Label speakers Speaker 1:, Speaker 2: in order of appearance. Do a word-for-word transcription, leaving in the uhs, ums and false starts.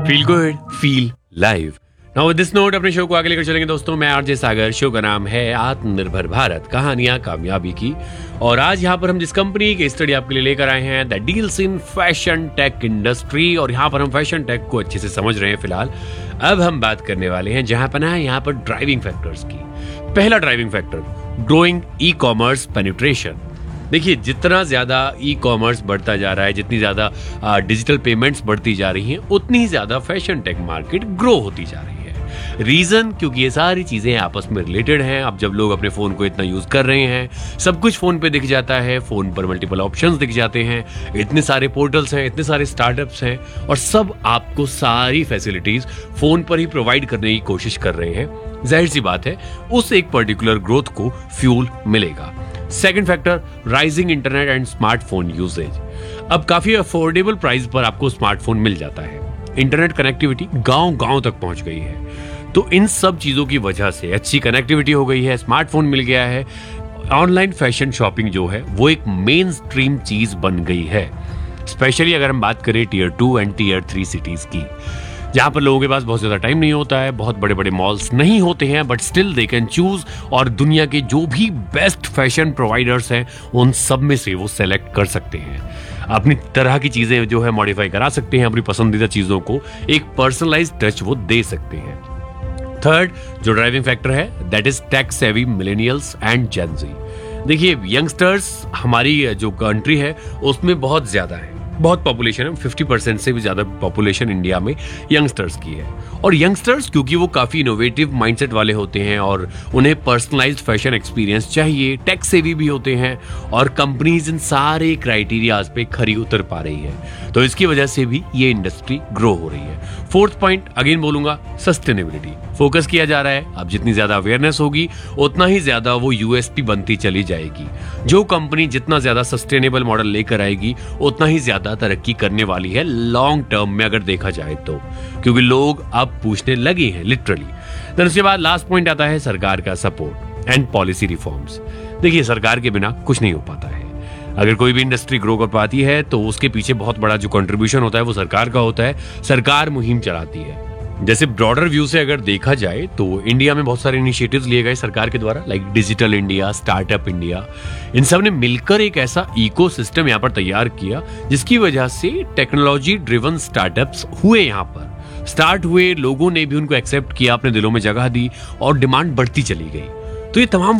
Speaker 1: Feel good feel live. Now with this note अपने show को आगे लेकर चलेंगे दोस्तों। मैं आरजे सागर, शो का नाम है आत्मनिर्भर भारत, कहानियां कामयाबी की। और आज यहाँ पर हम जिस कंपनी की स्टडी आपके लिए लेकर आए हैं, that deals in fashion tech industry. और यहाँ पर हम फैशन टेक को अच्छे से समझ रहे हैं फिलहाल। अब हम बात करने वाले हैं जहां पर है यहाँ पर ड्राइविंग फैक्टर्स की। पहला driving factor, growing e commerce penetration. देखिए, जितना ज़्यादा ई कॉमर्स बढ़ता जा रहा है, जितनी ज़्यादा डिजिटल पेमेंट्स बढ़ती जा रही हैं, उतनी ही ज़्यादा फैशन टेक मार्केट ग्रो होती जा रही है। रीज़न, क्योंकि ये सारी चीज़ें आपस में रिलेटेड हैं। अब जब लोग अपने फ़ोन को इतना यूज़ कर रहे हैं, सब कुछ फ़ोन पे दिख जाता है, फ़ोन पर मल्टीपल ऑप्शंस दिख जाते हैं, इतने सारे पोर्टल्स हैं, इतने सारे स्टार्टअप्स हैं, और सब आपको सारी फैसिलिटीज़ फ़ोन पर ही प्रोवाइड करने की कोशिश कर रहे हैं। जाहिर सी बात है, उस एक पर्टिकुलर ग्रोथ को फ्यूल मिलेगा। Second factor, rising internet and smartphone usage. अब काफी अफोर्डेबल प्राइस पर आपको स्मार्टफोन मिल जाता है। इंटरनेट कनेक्टिविटी गांव गांव तक पहुंच गई है। तो इन सब चीजों की वजह से अच्छी कनेक्टिविटी हो गई है, स्मार्टफोन मिल गया है, ऑनलाइन फैशन शॉपिंग जो है वो एक मेन स्ट्रीम चीज बन गई है। स्पेशली अगर हम बात करें tier two and tear three cities की, जहां पर लोगों के पास बहुत ज्यादा टाइम नहीं होता है, बहुत बड़े बड़े मॉल्स नहीं होते हैं, but still they can choose, और दुनिया के जो भी बेस्ट फैशन प्रोवाइडर्स हैं उन सब में से वो सेलेक्ट कर सकते हैं। अपनी तरह की चीजें जो है मॉडिफाई करा सकते हैं, अपनी पसंदीदा चीजों को एक पर्सनलाइज्ड टच वो दे सकते हैं। थर्ड जो ड्राइविंग फैक्टर है, that is tech savvy millennials and जेन ज़ी। देखिए, यंगस्टर्स हमारी जो कंट्री है उसमें बहुत ज्यादा है, बहुत पॉपुलेशन है, फिफ्टी परसेंट से भी ज्यादा पॉपुलेशन इंडिया में यंगस्टर्स की है। और यंगस्टर्स क्योंकि वो काफी इनोवेटिव माइंडसेट वाले होते हैं और उन्हें पर्सनलाइज्ड फैशन एक्सपीरियंस चाहिए, टेक सेवी भी होते हैं, और कंपनीज इन सारे क्राइटेरियाज पे खरी उतर पा रही है। तो इसकी वजह से भी ये इंडस्ट्री ग्रो हो रही है। फोर्थ पॉइंट अगेन बोलूंगा, सस्टेनेबिलिटी। फोकस किया जा रहा है। अब जितनी ज्यादा अवेयरनेस होगी उतना ही ज्यादा वो यूएसपी बनती चली जाएगी। जो कंपनी जितना ज्यादा सस्टेनेबल मॉडल लेकर आएगी उतना ही ज्यादा तरक्की करने वाली है लॉन्ग टर्म में, अगर देखा जाए तो, क्योंकि लोग अब पूछने लगे हैं लिटरली। देन उसके बाद लास्ट पॉइंट आता है सरकार का सपोर्ट एंड पॉलिसी रिफॉर्म्स। देखिए, सरकार के बिना कुछ नहीं हो पाता है। अगर कोई भी इंडस्ट्री ग्रो कर पाती है तो उसके पीछे बहुत बड़ा जो कंट्रीब्यूशन होता है वो सरकार का होता है। सरकार मुहिम चलाती है। जैसे ब्रॉडर व्यू से अगर देखा जाए तो इंडिया में बहुत सारे इनिशिएटिव्स लिए गए सरकार के द्वारा, like digital India, startup India. इन सब ने मिलकर एक ऐसा इकोसिस्टम यहाँ पर तैयार किया जिसकी वजह से टेक्नोलॉजी ड्रिवन स्टार्टअप्स हुए, यहाँ पर स्टार्ट हुए, लोगों ने भी उनको एक्सेप्ट किया, अपने दिलों में जगह दी और डिमांड बढ़ती चली गई। तो ये तमाम